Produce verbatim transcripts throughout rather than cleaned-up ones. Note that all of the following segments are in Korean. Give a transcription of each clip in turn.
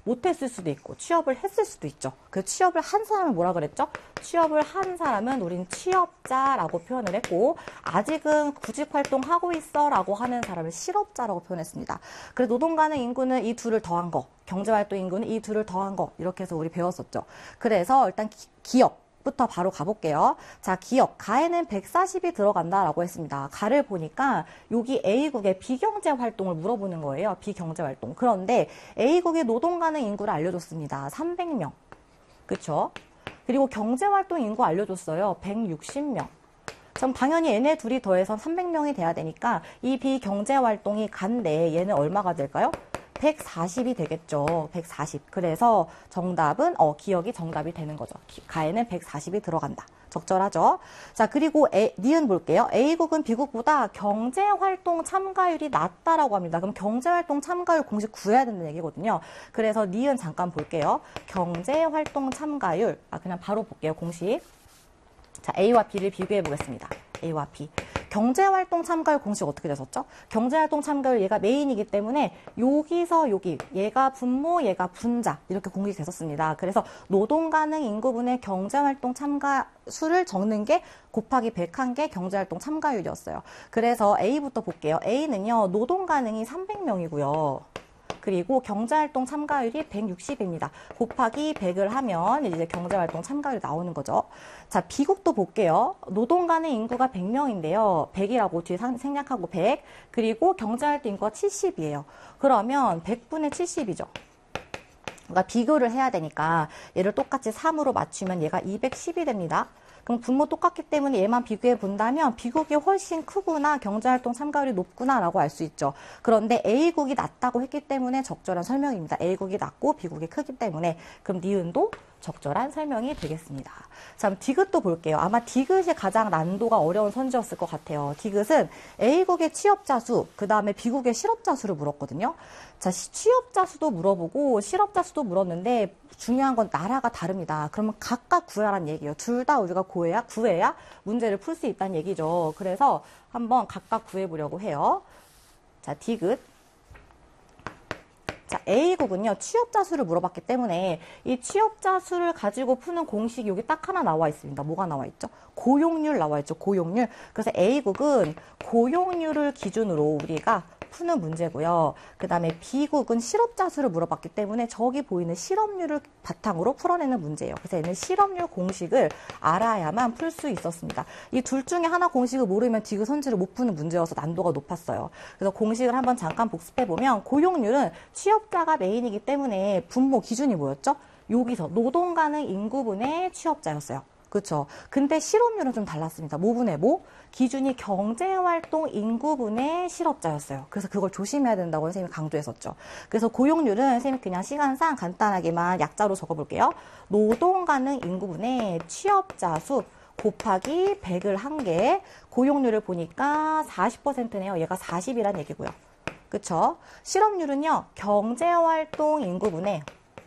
못했을 수도 있고 취업을 했을 수도 있죠. 그 취업을 한 사람을 뭐라 그랬죠? 취업을 한 사람은 우린 취업자라고 표현을 했고 아직은 구직활동하고 있어 라고 하는 사람을 실업자라고 표현했습니다. 그래서 노동가능 인구는 이 둘을 더한 거, 경제활동 인구는 이 둘을 더한 거 이렇게 해서 우리 배웠었죠. 그래서 일단 기, 기업 부터 바로 가볼게요. 자, 기업 가에는 백사십이 들어간다라고 했습니다. 가를 보니까 여기 A국의 비경제 활동을 물어보는 거예요. 비경제 활동. 그런데 A국의 노동 가능 인구를 알려줬습니다. 삼백 명. 그쵸? 그리고 경제 활동 인구 알려줬어요. 백육십 명. 그럼 당연히 얘네 둘이 더해서 삼백 명이 돼야 되니까 이 비경제 활동이 간데 얘는 얼마가 될까요? 백사십이 되겠죠. 백사십. 그래서 정답은 어 기억이 정답이 되는 거죠. 가에는 백사십이 들어간다. 적절하죠. 자, 그리고 A, 니은 볼게요. A국은 B국보다 경제활동 참가율이 낮다라고 합니다. 그럼 경제활동 참가율 공식 구해야 된다는 얘기거든요. 그래서 니은 잠깐 볼게요. 경제활동 참가율. 아, 그냥 바로 볼게요. 공식. 자, A와 B를 비교해 보겠습니다. A와 B. 경제활동 참가율 공식 어떻게 됐었죠? 경제활동 참가율 얘가 메인이기 때문에 여기서 여기 얘가 분모 얘가 분자 이렇게 공식이 됐었습니다. 그래서 노동 가능 인구분의 경제활동 참가 수를 적는 게 곱하기 백한 게 경제활동 참가율이었어요. 그래서 A부터 볼게요. A는요 노동 가능이 삼백 명이고요. 그리고 경제활동 참가율이 백육십입니다. 곱하기 백을 하면 이제 경제활동 참가율이 나오는 거죠. 자, B국도 볼게요. 노동 가능 인구가 백 명인데요. 백이라고 뒤에 생략하고 백. 그리고 경제활동 인구가 칠십이에요. 그러면 백분의 칠십이죠. 그러니까 비교를 해야 되니까 얘를 똑같이 삼으로 맞추면 얘가 이백십이 됩니다. 그럼 분모 똑같기 때문에 얘만 비교해 본다면 B국이 훨씬 크구나, 경제활동 참가율이 높구나 라고 알 수 있죠. 그런데 A국이 낮다고 했기 때문에 적절한 설명입니다. A국이 낮고 B국이 크기 때문에. 그럼 니은도 적절한 설명이 되겠습니다. 자, 그럼 디귿도 볼게요. 아마 디귿이 가장 난도가 어려운 선지였을 것 같아요. 디귿은 A국의 취업자 수, 그 다음에 B국의 실업자 수를 물었거든요. 자, 취업자 수도 물어보고 실업자 수도 물었는데 중요한 건 나라가 다릅니다. 그러면 각각 구해라는 얘기예요. 둘 다 우리가 구해야, 구해야 문제를 풀 수 있다는 얘기죠. 그래서 한번 각각 구해보려고 해요. 자, 디귿. 자, A국은요, 취업자 수를 물어봤기 때문에 이 취업자 수를 가지고 푸는 공식이 여기 딱 하나 나와 있습니다. 뭐가 나와 있죠? 고용률 나와 있죠. 고용률. 그래서 A국은 고용률을 기준으로 우리가 푸는 문제고요. 그 다음에 B국은 실업자 수를 물어봤기 때문에 저기 보이는 실업률을 바탕으로 풀어내는 문제예요. 그래서 얘는 실업률 공식을 알아야만 풀 수 있었습니다. 이 둘 중에 하나 공식을 모르면 디귿 선지를 못 푸는 문제여서 난도가 높았어요. 그래서 공식을 한번 잠깐 복습해보면 고용률은 취업자가 메인이기 때문에 분모 기준이 뭐였죠? 여기서 노동 가능 인구분의 취업자였어요. 그렇죠. 근데 실업률은 좀 달랐습니다. 뭐분의 뭐? 기준이 경제활동 인구분의 실업자였어요. 그래서 그걸 조심해야 된다고 선생님이 강조했었죠. 그래서 고용률은 선생님이 그냥 시간상 간단하게만 약자로 적어볼게요. 노동 가능 인구분의 취업자 수 곱하기 백을 한 게 고용률을 보니까 사십 퍼센트네요. 얘가 사십이란 얘기고요. 그렇죠. 실업률은요. 경제활동 인구분의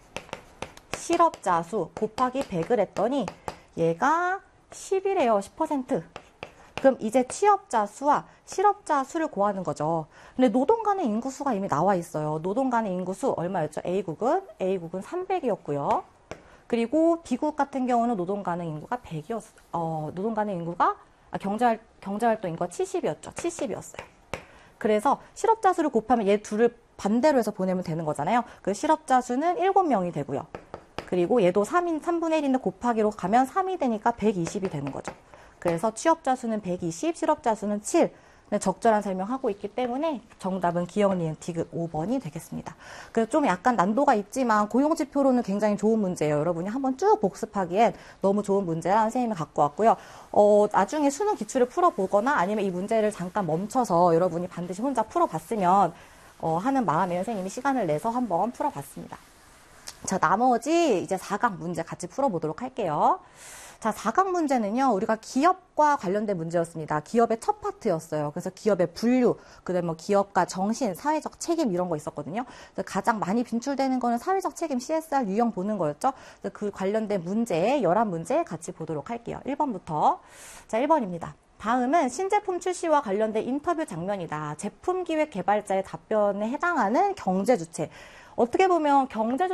실업자 수 곱하기 백을 했더니 얘가 십이래요. 십 퍼센트. 그럼 이제 취업자 수와 실업자 수를 구하는 거죠. 근데 노동 가능 인구 수가 이미 나와 있어요. 노동 가능 인구 수 얼마였죠? A국은 A국은 삼백이었고요. 그리고 B국 같은 경우는 노동 가능 인구가 백이었 어, 노동 가능 인구가 아, 경제 경제활동 인구가 칠십이었죠. 칠십이었어요. 그래서 실업자 수를 곱하면 얘 둘을 반대로 해서 보내면 되는 거잖아요. 그 실업자 수는 일곱 명이 되고요. 그리고 얘도 삼인, 삼분의 일인데 곱하기로 가면 삼이 되니까 백이십이 되는 거죠. 그래서 취업자 수는 백이십, 실업자 수는 칠. 적절한 설명하고 있기 때문에 정답은 기억, 니은, 디귿 오 번이 되겠습니다. 그래서 좀 약간 난도가 있지만 고용지표로는 굉장히 좋은 문제예요. 여러분이 한번 쭉 복습하기엔 너무 좋은 문제라 선생님이 갖고 왔고요. 어, 나중에 수능 기출을 풀어보거나 아니면 이 문제를 잠깐 멈춰서 여러분이 반드시 혼자 풀어봤으면 어, 하는 마음에 선생님이 시간을 내서 한번 풀어봤습니다. 자, 나머지 이제 사각 문제 같이 풀어보도록 할게요. 자, 사각 문제는요, 우리가 기업과 관련된 문제였습니다. 기업의 첫 파트였어요. 그래서 기업의 분류, 그 다음에 뭐 기업가 정신, 사회적 책임 이런 거 있었거든요. 그래서 가장 많이 빈출되는 거는 사회적 책임 씨에스알 유형 보는 거였죠. 그래서 그 관련된 문제, 열한 문제 같이 보도록 할게요. 일 번부터. 자, 일 번입니다. 다음은 신제품 출시와 관련된 인터뷰 장면이다. 제품 기획 개발자의 답변에 해당하는 경제 주체. 어떻게 보면 경제